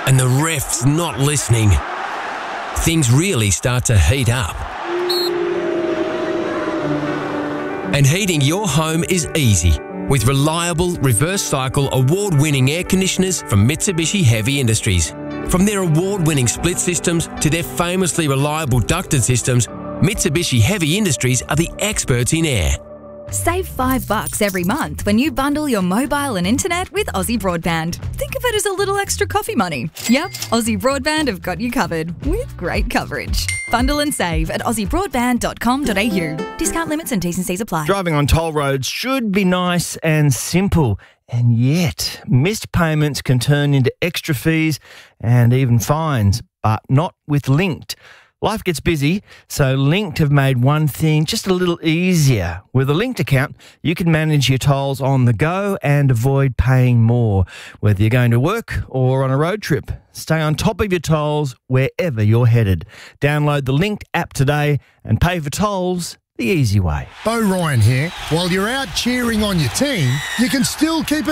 and the ref's not listening, things really start to heat up. And heating your home is easy with reliable, reverse cycle, award-winning air conditioners from Mitsubishi Heavy Industries. From their award-winning split systems to their famously reliable ducted systems, Mitsubishi Heavy Industries are the experts in air. Save $5 every month when you bundle your mobile and internet with Aussie Broadband. Think of it as a little extra coffee money. Yep, Aussie Broadband have got you covered with great coverage. Bundle and save at aussiebroadband.com.au. Discount limits and T's and C's apply. Driving on toll roads should be nice and simple, and yet missed payments can turn into extra fees and even fines, but not with Linked. Life gets busy, so Linked have made one thing just a little easier. With a Linked account, you can manage your tolls on the go and avoid paying more, whether you're going to work or on a road trip. Stay on top of your tolls wherever you're headed. Download the Linked app today and pay for tolls the easy way. Bo Ryan here. While you're out cheering on your team, you can still keep it